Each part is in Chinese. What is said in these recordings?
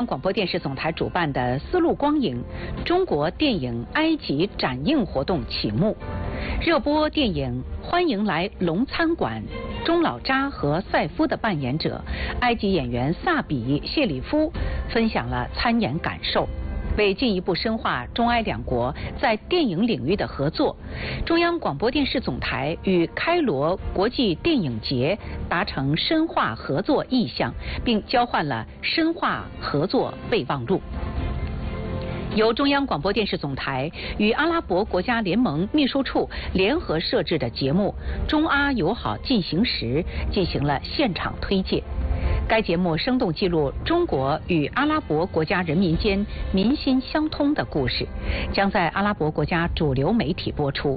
广播电视总台主办的丝路光影中国电影埃及展映活动启幕，热播电影《欢迎来龙餐馆》，钟老扎和赛夫的扮演者埃及演员萨比、谢里夫分享了参演感受。为进一步深化中埃两国在电影领域的合作，中央广播电视总台与开罗国际电影节达成深化合作意向，并交换了深化合作备忘录。由中央广播电视总台与阿拉伯国家联盟秘书处联合设置的节目《中阿友好进行时》进行了现场推介。该节目生动记录中国与阿拉伯国家人民间民心相通的故事，将在阿拉伯国家主流媒体播出。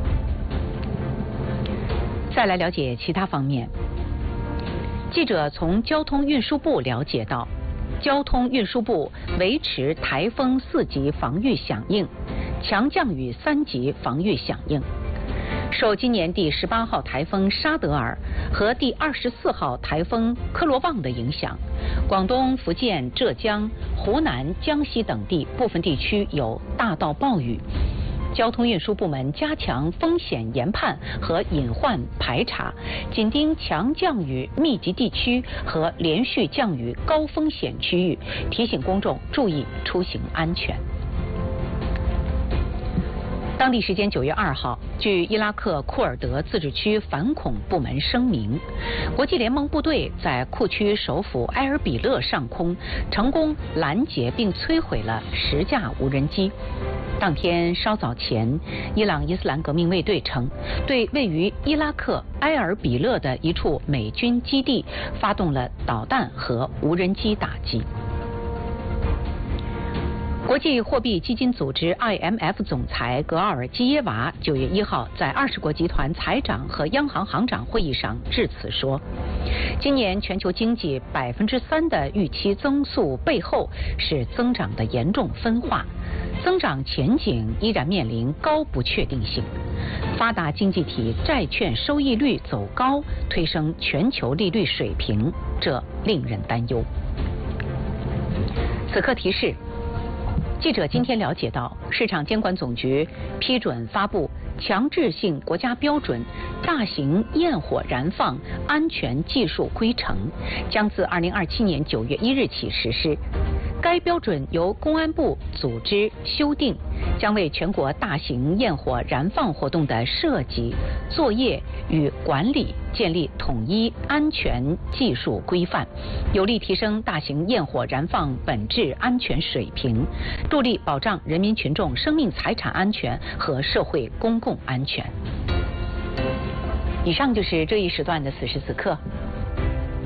再来了解其他方面，记者从交通运输部了解到，交通运输部维持台风4级防御响应，强降雨3级防御响应。受今年第18号台风沙德尔和第24号台风科罗旺的影响，广东、福建、浙江、湖南、江西等地部分地区有大到暴雨。交通运输部门加强风险研判和隐患排查，紧盯强降雨密集地区和连续降雨高风险区域，提醒公众注意出行安全。当地时间9月2号，据伊拉克库尔德自治区反恐部门声明，国际联盟部队在库区首府埃尔比勒上空成功拦截并摧毁了10架无人机。当天稍早前，伊朗伊斯兰革命卫队称，对位于伊拉克埃尔比勒的一处美军基地发动了导弹和无人机打击。国际货币基金组织 IMF 总裁格奥尔基耶娃9月1号在20国集团财长和央行行长会议上致辞说，今年全球经济3%的预期增速背后是增长的严重分化，增长前景依然面临高不确定性。发达经济体债券收益率走高，推升全球利率水平，这令人担忧。此刻提示。记者今天了解到，市场监管总局批准发布强制性国家标准大型焰火燃放安全技术规程，将自2027年9月1日起实施。该标准由公安部组织修订，将为全国大型焰火燃放活动的设计、作业与管理建立统一安全技术规范，有力提升大型焰火燃放本质安全水平，助力保障人民群众生命财产安全和社会公共安全。以上就是这一时段的此时此刻。